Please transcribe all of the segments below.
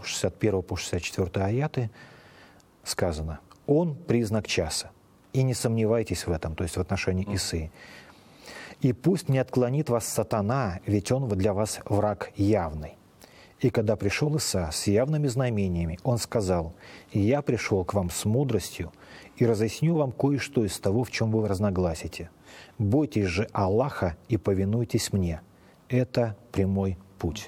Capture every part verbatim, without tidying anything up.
шестьдесят первый по шестьдесят четвёртый аяты сказано: «Он признак часа». И не сомневайтесь в этом, то есть в отношении Исаии. «И пусть не отклонит вас сатана, ведь он для вас враг явный». И когда пришел Иса с явными знамениями, он сказал: «Я пришел к вам с мудростью и разъясню вам кое-что из того, в чем вы разногласите. Бойтесь же Аллаха и повинуйтесь мне. Это прямой путь».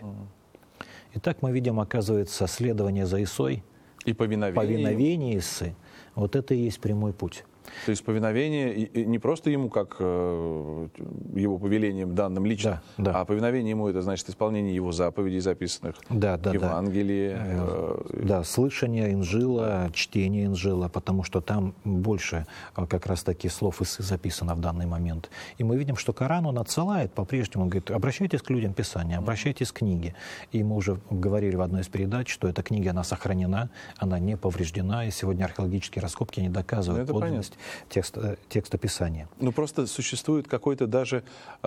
Итак, мы видим, оказывается, следование за Исой и повиновение, повиновение Исы. Вот это и есть прямой путь. То есть повиновение не просто ему, как э, его повелением данным лично, да, да. а повиновение ему — это значит исполнение его заповедей, записанных да, да, в Евангелии. Да. Э, да, слышание Инжила, чтение Инжила, потому что там больше как раз-таки слов Исы записано в данный момент. И мы видим, что Коран, он отсылает по-прежнему, он говорит: обращайтесь к людям Писания, обращайтесь к книге. И мы уже говорили в одной из передач, что эта книга, она сохранена, она не повреждена, и сегодня археологические раскопки не доказывают подлинность Текста, текста Писания. Ну, просто существует какой-то даже,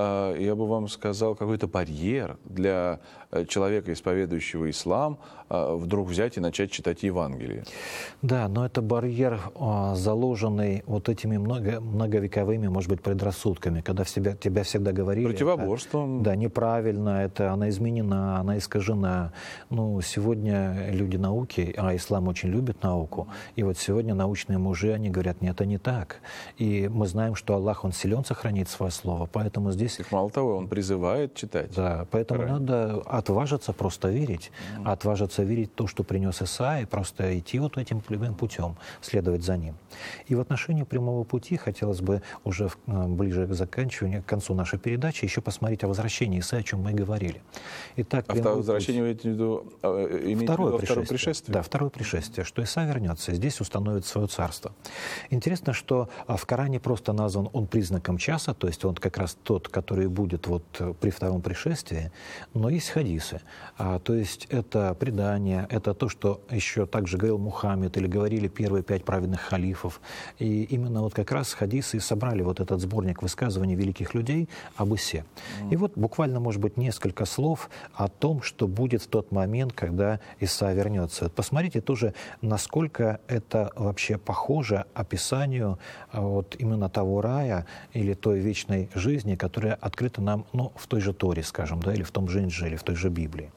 я бы вам сказал, какой-то барьер для человека, исповедующего ислам, вдруг взять и начать читать Евангелие. Да, но это барьер, заложенный вот этими много, многовековыми, может быть, предрассудками, когда в себя, тебя всегда говорили... Противоборством. Это, да, неправильно, это она изменена, она искажена. Ну, сегодня люди науки, а ислам очень любит науку, и вот сегодня научные мужи, они говорят: нет, это не так. И мы знаем, что Аллах, Он силен сохранить свое слово, поэтому здесь... И мало того, Он призывает читать. Да, поэтому Коран. Надо отважиться просто верить, mm-hmm. отважиться верить в то, что принес Иса, и просто идти вот этим прямым путем, следовать за ним. И в отношении прямого пути хотелось бы уже ближе к заканчиванию, к концу нашей передачи еще посмотреть о возвращении Иса, о чем мы говорили. Итак, а возвращение вы имеете в виду, имеете второе, в виду пришествие. второе пришествие? Да, второе пришествие, что Иса вернется, и здесь установит свое царство. Интересно, что в Коране просто назван он признаком часа, то есть он как раз тот, который будет вот при втором пришествии, но есть хадисы. А, то есть это предание, это то, что еще также говорил Мухаммед или говорили первые пять праведных халифов. И именно вот как раз хадисы собрали вот этот сборник высказываний великих людей об Исе. Mm. И вот буквально, может быть, несколько слов о том, что будет в тот момент, когда Иса вернется. Вот посмотрите тоже, насколько это вообще похоже описанию вот именно того рая или той вечной жизни, которая открыта нам, ну, в той же Торе, скажем, да, или в том же Инжиле, в той же Библии.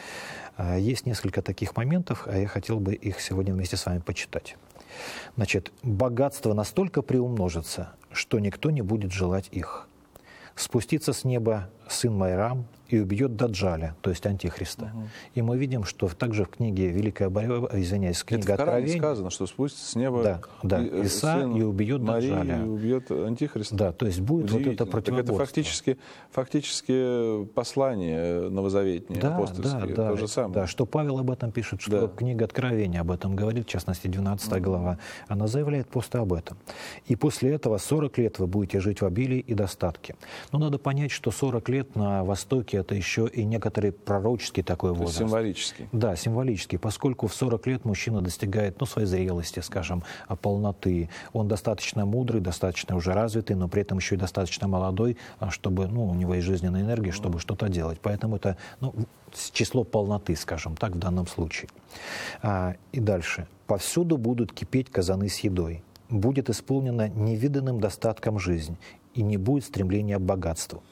Есть несколько таких моментов, а я хотел бы их сегодня вместе с вами почитать. Значит, богатство настолько приумножится, что никто не будет желать их. Спустится с неба сын Майрам и убьет Даджаля, то есть Антихриста. Угу. И мы видим, что также в книге Великая борьба, извиняюсь, книга Откровения сказано, что спустится с неба да, да, и, Иса и убьет Марии, Даджаля. И убьет Антихриста. Да, то есть будет вот это противоборство. Так это фактически, фактически послание новозаветнее, да, апостольское, да, то да, же самое. Да, что Павел об этом пишет, что да. книга Откровения об этом говорит, в частности, двенадцатая mm-hmm. глава. Она заявляет просто об этом. И после этого сорок лет вы будете жить в обилии и достатке. Но надо понять, что сорок лет на Востоке — это еще и некоторый пророческий такой возраст. Символический. Да, символический, поскольку в сорок лет мужчина достигает, ну, своей зрелости, скажем, полноты. Он достаточно мудрый, достаточно уже развитый, но при этом еще и достаточно молодой, чтобы, ну, у него есть жизненная энергия, чтобы mm. что-то делать. Поэтому это, ну, число полноты, скажем так, в данном случае. А, и дальше. «Повсюду будут кипеть казаны с едой. Будет исполнена невиданным достатком жизнь, и не будет стремления к богатству».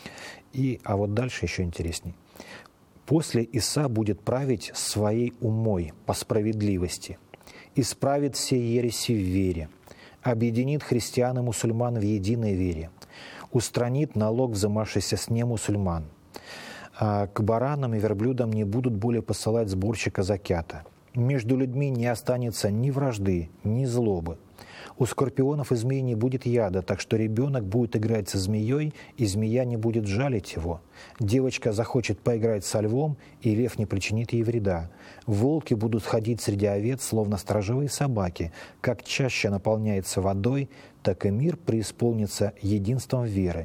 И, а вот дальше еще интересней. «После Иса будет править своей умой по справедливости, исправит все ереси в вере, объединит христиан и мусульман в единой вере, устранит налог, взымавшийся с немусульман. А к баранам и верблюдам не будут более посылать сборщика закята. Между людьми не останется ни вражды, ни злобы. У скорпионов и змей не будет яда, так что ребенок будет играть со змеей, и змея не будет жалить его. Девочка захочет поиграть со львом, и лев не причинит ей вреда. Волки будут ходить среди овец, словно сторожевые собаки. Как чаще наполняется водой, так и мир преисполнится единством веры.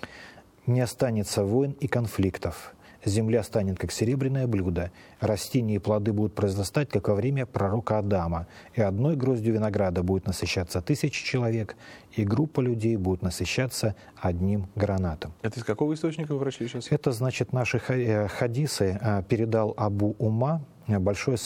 Не останется войн и конфликтов. Земля станет, как серебряное блюдо. Растения и плоды будут произрастать, как во время пророка Адама. И одной гроздью винограда будет насыщаться тысячи человек, и группа людей будет насыщаться одним гранатом». Это из какого источника вы прочли сейчас? Это, значит, наши хадисы передал Абу Ума, большой